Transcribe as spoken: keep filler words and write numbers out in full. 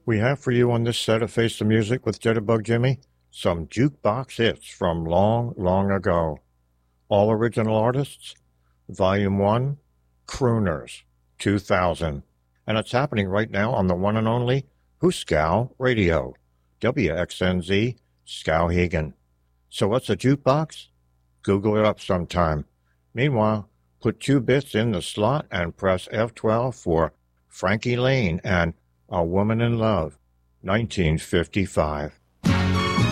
We have for you on this set of Face the Music with Jitterbug Jimmy some jukebox hits from long, long ago. All original artists, Volume one, Crooners, two thousand. And it's happening right now on the one and only Hooskow Radio, W X N Z, Skowhegan. So what's a jukebox? Google it up sometime. Meanwhile, put two bits in the slot and press F twelve for Frankie Lane and A Woman in Love, nineteen fifty-five.